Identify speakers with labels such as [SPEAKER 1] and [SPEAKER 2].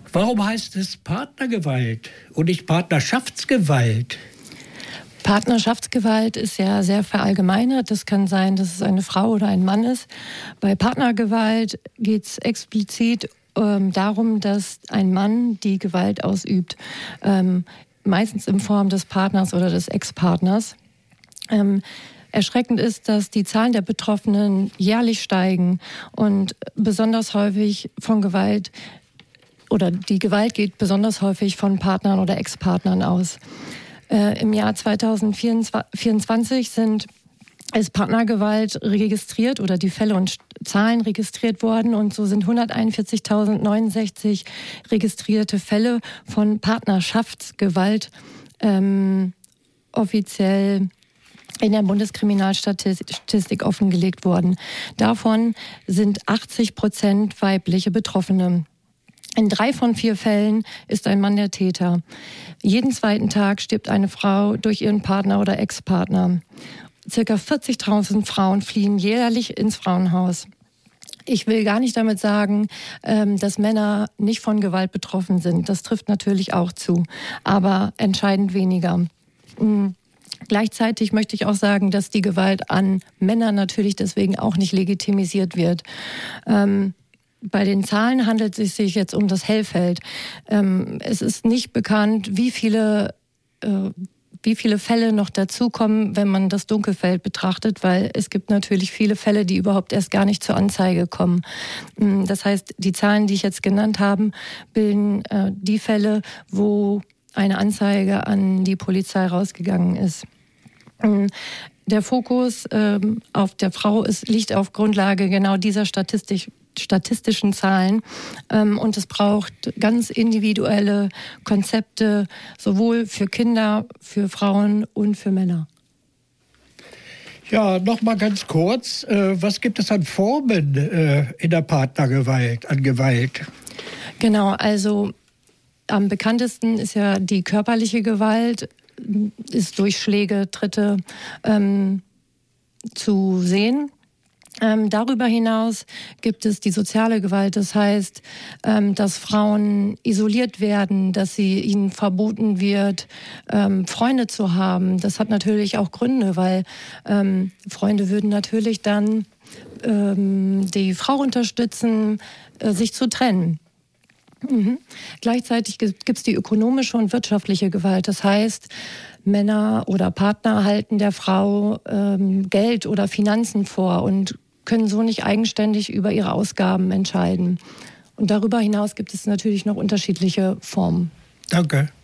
[SPEAKER 1] Warum heißt es Partnergewalt und nicht Partnerschaftsgewalt?
[SPEAKER 2] Partnerschaftsgewalt ist ja sehr verallgemeinert. Das kann sein, dass es eine Frau oder ein Mann ist. Bei Partnergewalt geht es explizit darum, dass ein Mann die Gewalt ausübt. Meistens in Form des Partners oder des Ex-Partners. Erschreckend ist, dass die Zahlen der Betroffenen jährlich steigen und besonders häufig von Gewalt oder die Gewalt geht besonders häufig von Partnern oder Ex-Partnern aus. Im Jahr 2024 ist Partnergewalt registriert oder die Fälle und Zahlen registriert worden und so sind 141.069 registrierte Fälle von Partnerschaftsgewalt offiziell in der Bundeskriminalstatistik offengelegt worden. Davon sind 80% weibliche Betroffene. In 3 von 4 Fällen ist ein Mann der Täter. Jeden zweiten Tag stirbt eine Frau durch ihren Partner oder Ex-Partner. Circa 40.000 Frauen fliehen jährlich ins Frauenhaus. Ich will gar nicht damit sagen, dass Männer nicht von Gewalt betroffen sind. Das trifft natürlich auch zu, aber entscheidend weniger. Gleichzeitig möchte ich auch sagen, dass die Gewalt an Männern natürlich deswegen auch nicht legitimisiert wird. Bei den Zahlen handelt es sich jetzt um das Hellfeld. Es ist nicht bekannt, wie viele Fälle noch dazukommen, wenn man das Dunkelfeld betrachtet, weil es gibt natürlich viele Fälle, die überhaupt erst gar nicht zur Anzeige kommen. Das heißt, die Zahlen, die ich jetzt genannt habe, bilden die Fälle, wo eine Anzeige an die Polizei rausgegangen ist. Der Fokus auf der Frau liegt auf Grundlage genau dieser statistischen Zahlen und es braucht ganz individuelle Konzepte, sowohl für Kinder, für Frauen und für Männer.
[SPEAKER 1] Ja, noch mal ganz kurz, was gibt es an Formen in der Partnergewalt, an Gewalt?
[SPEAKER 2] Genau, also am bekanntesten ist ja die körperliche Gewalt, ist durch Schläge, Tritte zu sehen. Darüber hinaus gibt es die soziale Gewalt, das heißt, dass Frauen isoliert werden, dass ihnen verboten wird, Freunde zu haben. Das hat natürlich auch Gründe, weil Freunde würden natürlich dann die Frau unterstützen, sich zu trennen. Gleichzeitig gibt es die ökonomische und wirtschaftliche Gewalt. Das heißt, Männer oder Partner halten der Frau Geld oder Finanzen vor und können so nicht eigenständig über ihre Ausgaben entscheiden. Und darüber hinaus gibt es natürlich noch unterschiedliche Formen.
[SPEAKER 1] Danke.